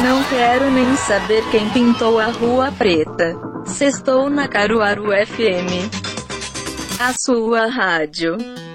Não quero nem saber quem pintou a Rua Preta. Sextou na Caruaru FM. A sua rádio.